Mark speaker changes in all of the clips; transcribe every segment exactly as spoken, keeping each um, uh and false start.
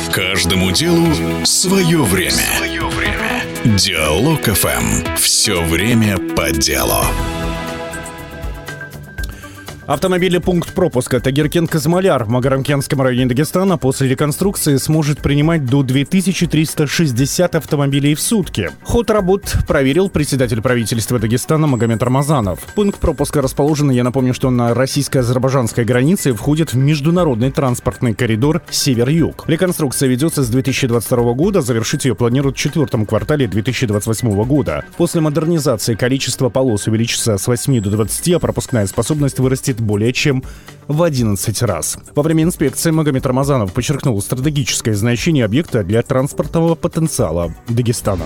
Speaker 1: Каждому делу свое время. Свое время. Диалог эф эм. Все время по делу.
Speaker 2: Автомобильный пункт пропуска Тагиркент-Казмаляр в Магарамкентском районе Дагестана после реконструкции сможет принимать до две тысячи триста шестьдесят автомобилей в сутки. Ход работ проверил председатель правительства Дагестана Магомед Рамазанов. Пункт пропуска расположен, я напомню, что на российско-азербайджанской границе, входит в международный транспортный коридор Север-Юг. Реконструкция ведется с две тысячи двадцать второго года, завершить ее планируют в четвертом квартале две тысячи двадцать восьмого года. После модернизации количество полос увеличится с восьми до двадцати, а пропускная способность вырастет более чем в одиннадцать раз. Во время инспекции Магомед Рамазанов подчеркнул стратегическое значение объекта для транспортного потенциала Дагестана.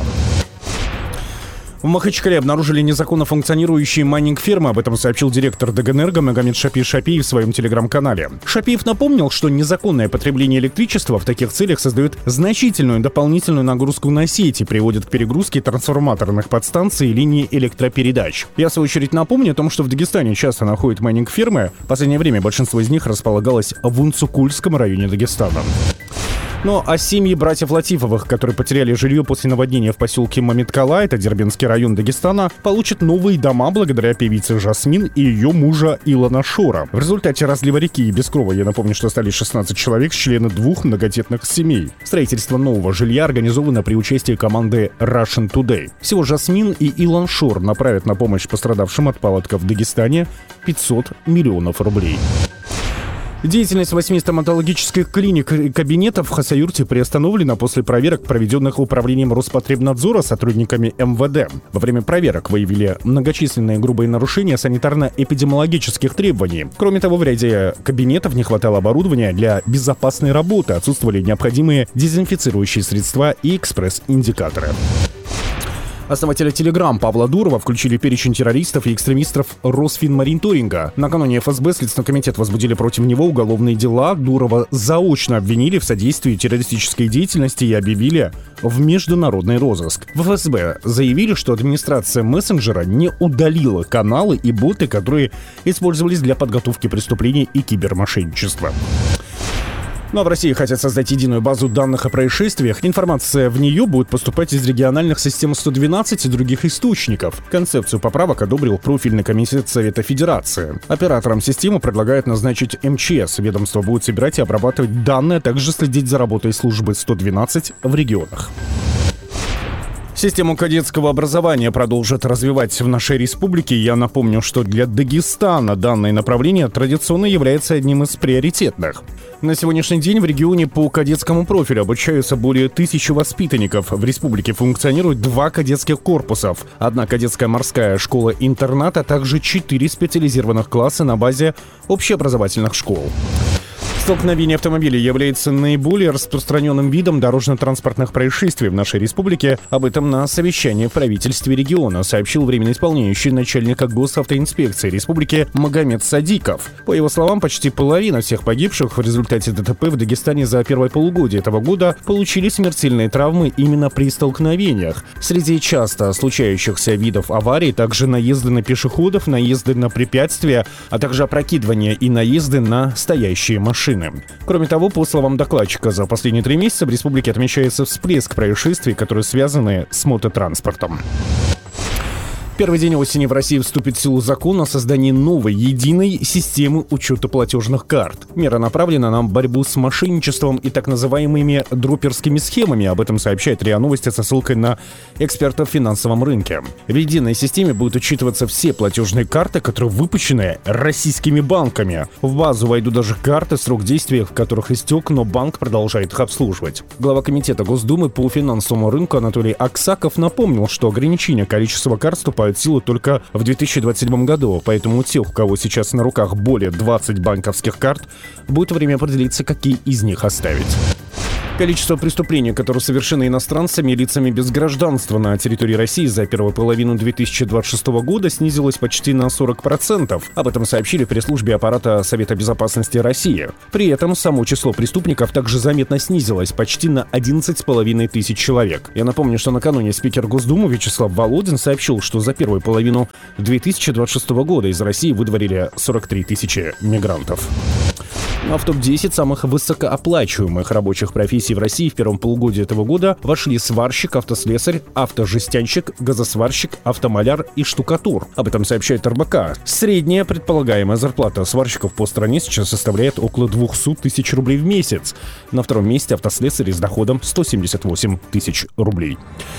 Speaker 2: В Махачкале обнаружили незаконно функционирующие майнинг-фермы. Об этом сообщил директор Дагэнерго Магомед Шапи Шапиев в своем телеграм-канале. Шапиев напомнил, что незаконное потребление электричества в таких целях создает значительную дополнительную нагрузку на сеть и приводит к перегрузке трансформаторных подстанций и линий электропередач. Я, в свою очередь, напомню о том, что в Дагестане часто находят майнинг-фермы. В последнее время большинство из них располагалось в Унцукульском районе Дагестана. Ну а семьи братьев Латифовых, которые потеряли жилье после наводнения в поселке Мамиткала, это Дербентский район Дагестана, получат новые дома благодаря певице Жасмин и ее мужа Илона Шора. В результате разлива реки и Бескрова, я напомню, что остались шестнадцать человек, члены двух многодетных семей. Строительство нового жилья организовано при участии команды Russian Today. Всего Жасмин и Илон Шор направят на помощь пострадавшим от паводка в Дагестане пятьсот миллионов рублей. Деятельность восьми стоматологических клиник и кабинетов в Хасавюрте приостановлена после проверок, проведенных Управлением Роспотребнадзора сотрудниками эм вэ дэ. Во время проверок выявили многочисленные грубые нарушения санитарно-эпидемиологических требований. Кроме того, в ряде кабинетов не хватало оборудования для безопасной работы, отсутствовали необходимые дезинфицирующие средства и экспресс-индикаторы. Основателя Telegram Павла Дурова включили в перечень террористов и экстремистов Росфинмониторинга. Накануне эф эс бэ, Следственный комитет, возбудили против него уголовные дела. Дурова заочно обвинили в содействии террористической деятельности и объявили в международный розыск. В эф эс бэ заявили, что администрация мессенджера не удалила каналы и боты, которые использовались для подготовки преступлений и кибермошенничества. Ну а в России хотят создать единую базу данных о происшествиях. Информация в нее будет поступать из региональных систем сто двенадцать и других источников. Концепцию поправок одобрил профильный комитет Совета Федерации. Операторам системы предлагают назначить эм че эс. Ведомство будет собирать и обрабатывать данные, а также следить за работой службы сто двенадцать в регионах. Систему кадетского образования продолжат развивать в нашей республике. Я напомню, что для Дагестана данное направление традиционно является одним из приоритетных. На сегодняшний день в регионе по кадетскому профилю обучаются более тысячи воспитанников. В республике функционируют два кадетских корпуса, одна кадетская морская школа-интернат, а также четыре специализированных класса на базе общеобразовательных школ. Столкновение автомобилей является наиболее распространенным видом дорожно-транспортных происшествий в нашей республике. Об этом на совещании в правительстве региона сообщил временно исполняющий начальника госавтоинспекции республики Магомед Садиков. По его словам, почти половина всех погибших в результате дэ тэ пэ в Дагестане за первое полугодие этого года получили смертельные травмы именно при столкновениях. Среди часто случающихся видов аварий также наезды на пешеходов, наезды на препятствия, а также опрокидывания и наезды на стоящие машины. Кроме того, по словам докладчика, за последние три месяца в республике отмечается всплеск происшествий, которые связаны с мототранспортом. Первый день осени в России вступит в силу закон о создании новой единой системы учета платежных карт. Мера направлена на борьбу с мошенничеством и так называемыми дроперскими схемами. Об этом сообщает РИА Новости со ссылкой на экспертов в финансовом рынке. В единой системе будут учитываться все платежные карты, которые выпущены российскими банками. В базу войдут даже карты, срок действия в которых истек, но банк продолжает их обслуживать. Глава комитета Госдумы по финансовому рынку Анатолий Аксаков напомнил, что ограничение количества карт вступает в силу только в две тысячи двадцать седьмом году, поэтому у тех, у кого сейчас на руках более двадцати банковских карт, будет время определиться, какие из них оставить. Количество преступлений, которые совершены иностранцами и лицами без гражданства на территории России за первую половину две тысячи двадцать шестого года снизилось почти на сорок процентов. Об этом сообщили в пресс-службе аппарата Совета безопасности России. При этом само число преступников также заметно снизилось почти на одиннадцать с половиной тысяч человек. Я напомню, что накануне спикер Госдумы Вячеслав Володин сообщил, что за первую половину две тысячи двадцать шестого года из России выдворили сорок три тысячи мигрантов. А в топ десять самых высокооплачиваемых рабочих профессий в России в первом полугодии этого года вошли сварщик, автослесарь, автожестянщик, газосварщик, автомаляр и штукатур. Об этом сообщает эр бэ ка. Средняя предполагаемая зарплата сварщиков по стране сейчас составляет около двести тысяч рублей в месяц. На втором месте автослесарь с доходом сто семьдесят восемь тысяч рублей.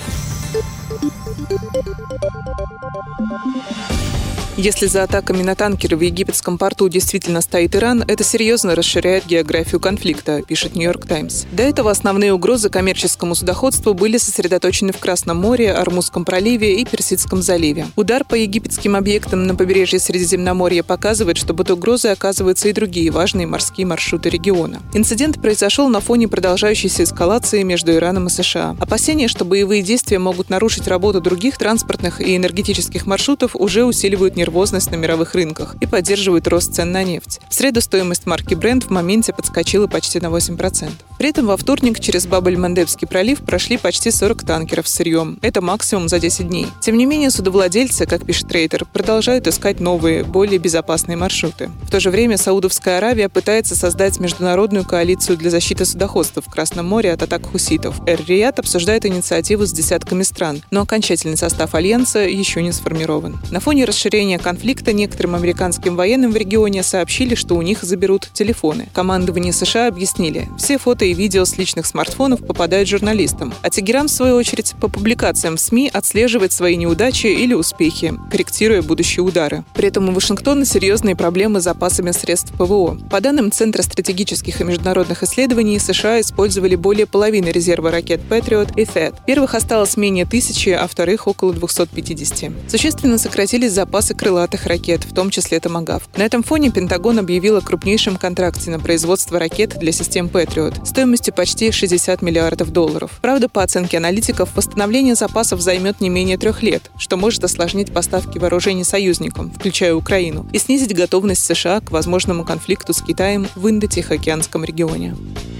Speaker 3: Если за атаками на танкеры в египетском порту действительно стоит Иран, это серьезно расширяет географию конфликта, пишет «Нью-Йорк Таймс». До этого основные угрозы коммерческому судоходству были сосредоточены в Красном море, Ормузском проливе и Персидском заливе. Удар по египетским объектам на побережье Средиземноморья показывает, что под угрозой оказываются и другие важные морские маршруты региона. Инцидент произошел на фоне продолжающейся эскалации между Ираном и США. Опасения, что боевые действия могут нарушить работу других транспортных и энергетических маршрутов, уже усиливают нервозность нервозность на мировых рынках и поддерживает рост цен на нефть. В среду стоимость марки Brent в моменте подскочила почти на восемь процентов. При этом во вторник через Баб-эль-Мандебский пролив прошли почти сорок танкеров с сырьем. Это максимум за десять дней. Тем не менее, судовладельцы, как пишет Рейтер, продолжают искать новые, более безопасные маршруты. В то же время Саудовская Аравия пытается создать международную коалицию для защиты судоходства в Красном море от атак хуситов. Эр-Рияд обсуждает инициативу с десятками стран, но окончательный состав альянса еще не сформирован. На фоне расширения конфликта некоторым американским военным в регионе сообщили, что у них заберут телефоны. Командование США объяснили, все фото и видео с личных смартфонов попадают журналистам, а Тегеран, в свою очередь, по публикациям в СМИ отслеживает свои неудачи или успехи, корректируя будущие удары. При этом у Вашингтона серьезные проблемы с запасами средств ПВО. По данным Центра стратегических и международных исследований, США использовали более половины резерва ракет Patriot и Тед. Первых осталось менее тысячи, а вторых около двухсот пятидесяти. Существенно сократились запасы крылатых ракет, в том числе «Томагавк». На этом фоне Пентагон объявил о крупнейшем контракте на производство ракет для систем Patriot стоимостью почти шестьдесят миллиардов долларов. Правда, по оценке аналитиков, восстановление запасов займет не менее трех лет, что может осложнить поставки вооружений союзникам, включая Украину, и снизить готовность США к возможному конфликту с Китаем в Индо-Тихоокеанском регионе.